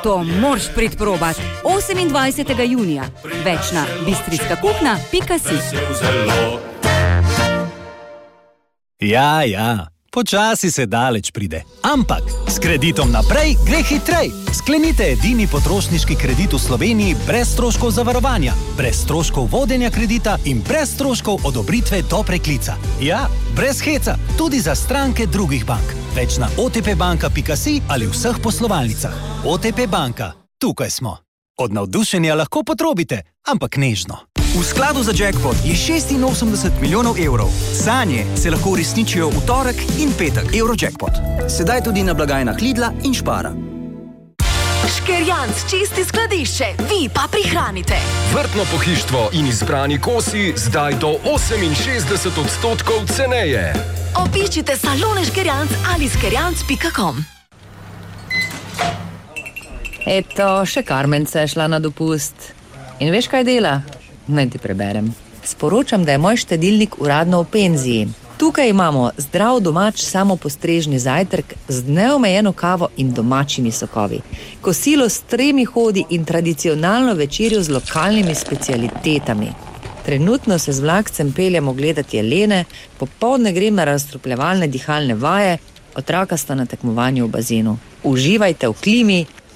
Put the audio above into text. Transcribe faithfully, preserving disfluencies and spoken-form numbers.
To moraš priti probat. osemindvajsetega junija. Več na bistrijska kuhna pika si. Ja, ja, počasi se daleč pride. Ampak s kreditom naprej gre hitrej. Sklenite edini potrošniški kredit v Sloveniji brez stroškov zavarovanja, brez stroškov vodenja kredita in brez stroškov odobritve do preklica. Ja, brez heca, tudi za stranke drugih bank. Več na o t p banka pika si ali vseh poslovalnicah. O T P banka, tukaj smo. Od navdušenja lahko potrobite, ampak nežno. V skladu za jackpot je šestinosemdeset milijonov evrov. Sanje se lahko uresničijo v torek in petek. Eurojackpot. Sedaj tudi na blagajnah Lidla in Špara. Škerjanc čisti skladišče, vi pa prihranite. Vrtno pohištvo in izbrani kosi zdaj do oseminšestdeset odstotkov ceneje. Obiščite salone Škerjanc ali škerjanc pika com. Eto, še Karmenca je šla na dopust. In veš, kaj dela? Naj ti preberem. Sporočam, da je moj štedilnik uradno v penziji. Tukaj imamo zdrav domač samopostrežni zajtrk z neomejeno kavo in domačimi sokovi. Kosilo s tremi hodi in tradicionalno večerjo z lokalnimi specialitetami. Trenutno se z vlakcem peljemo gledati jelene, popoldne grem na razstropljevalne dihalne vaje, otroka sta na tekmovanju v bazenu. Uživajte v klimi